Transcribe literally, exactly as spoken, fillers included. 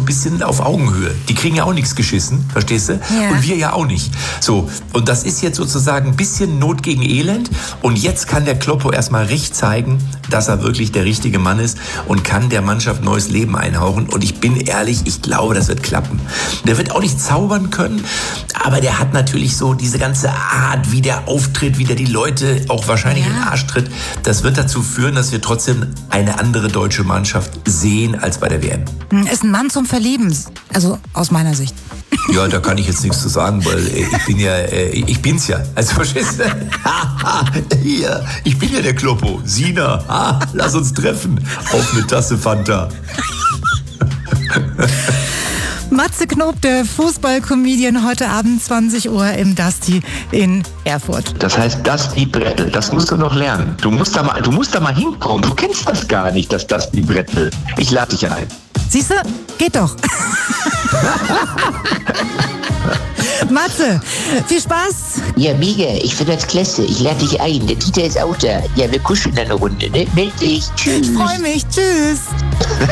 ein bisschen auf Augenhöhe. Die kriegen ja auch nichts geschissen, verstehst du? Ja. Und wir ja auch nicht. So, und das ist jetzt sozusagen ein bisschen Not gegen Elend. Und jetzt kann der Kloppo erstmal richtig zeigen, dass er wirklich der richtige Mann ist und kann der Mannschaft neues Leben einhauchen. Und ich bin ehrlich, ich glaube, das wird klappen. Der wird auch nicht zaubern können, aber der hat natürlich so diese ganze Art, wie der auftritt, wie der die Leute auch wahrscheinlich Ja. in den Arsch tritt. Das wird dazu führen, dass wir trotzdem eine andere deutsche Mannschaft sehen als bei der W M. Ist ein Mann zum Verlieben, also aus meiner Sicht. Ja, da kann ich jetzt nichts zu sagen, weil äh, ich bin ja, äh, ich bin's ja. Also verstehst du? Hier, ich bin ja der Kloppo. Sina, ah, lass uns treffen. Auf eine Tasse Fanta. Matze Knob, der Fußball-Comedian, heute Abend zwanzig Uhr im Dusty in Erfurt. Das heißt Dusty Brettel, das musst du noch lernen. Du musst da mal, du musst da mal hinkommen. Du kennst das gar nicht, das Dusty Brettel. Ich lade dich ein. Siehst du? Geht doch. Matze, viel Spaß. Ja, mega. Ich finde das klasse. Ich lade dich ein. Der Dieter ist auch da. Ja, wir kuscheln dann eine Runde, ne? Meld dich. Tschüss. Ich freue mich. Tschüss.